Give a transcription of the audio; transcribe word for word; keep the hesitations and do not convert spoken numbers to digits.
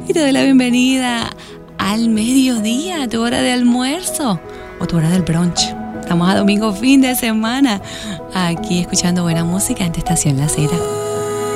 y te doy la bienvenida al mediodía, a tu hora de almuerzo o tu hora del brunch. Estamos a domingo, fin de semana, aquí escuchando buena música en tu estación La Cita.